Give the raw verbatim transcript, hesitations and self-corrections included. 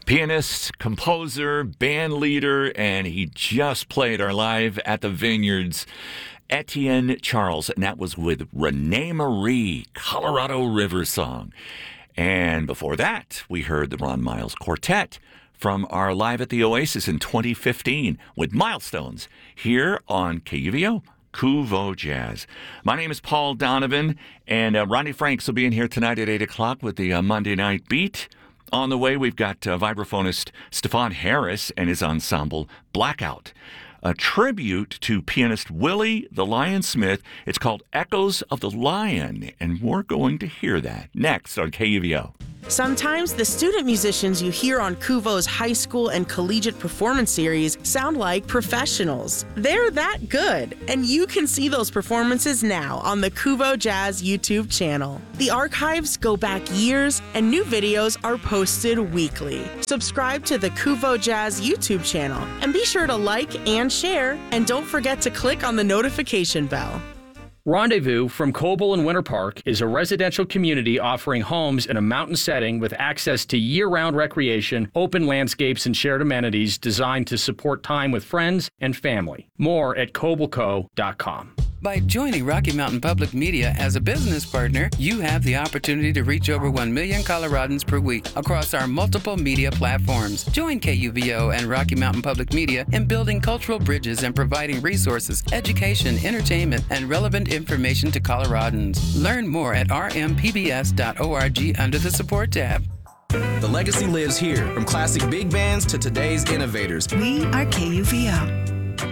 pianist, composer, band leader, and he just played our Live at the Vineyards, Etienne Charles, and that was with Renee Marie, Colorado River Song. And before that, we heard the Ron Miles Quartet from our Live at the Oasis in twenty fifteen with Milestones here on K U V O, Kuvo Jazz. My name is Paul Donovan, and uh, Ronnie Franks will be in here tonight at eight o'clock with the uh, Monday Night Beat. On the way, we've got uh, vibraphonist Stefan Harris and his ensemble Blackout, a tribute to pianist Willie the Lion Smith. It's called Echoes of the Lion, and we're going to hear that next on K U V O. Sometimes the student musicians you hear on Kuvo's high school and collegiate performance series sound like professionals. They're that good, and you can see those performances now on the Kuvo Jazz YouTube channel. The archives go back years, and new videos are posted weekly. Subscribe to the Kuvo Jazz YouTube channel, and be sure to like and share, and don't forget to click on the notification bell. Rendezvous from Coble and Winter Park is a residential community offering homes in a mountain setting with access to year-round recreation, open landscapes, and shared amenities designed to support time with friends and family. More at coble co dot com. By joining Rocky Mountain Public Media as a business partner, you have the opportunity to reach over one million Coloradans per week across our multiple media platforms. Join K U V O and Rocky Mountain Public Media in building cultural bridges and providing resources, education, entertainment, and relevant information to Coloradans. Learn more at r m p b s dot org under the Support tab. The legacy lives here, from classic big bands to today's innovators. We are K U V O.